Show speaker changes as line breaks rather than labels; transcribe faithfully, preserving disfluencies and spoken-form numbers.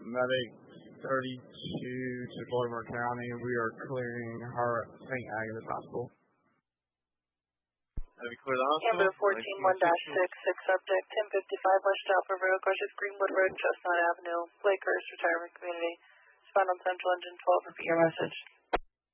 medic thirty-two to Baltimore County. We are clearing her at Saint Agnes Hospital.
Have you cleared the hospital?
Amber fourteen one dash six six, subject ten fifty-five West Stopper Road, Gorgeous Greenwood Road, Chestnut Avenue, Lakehurst Retirement Community. Spinal Central Engine twelve, repeat your message.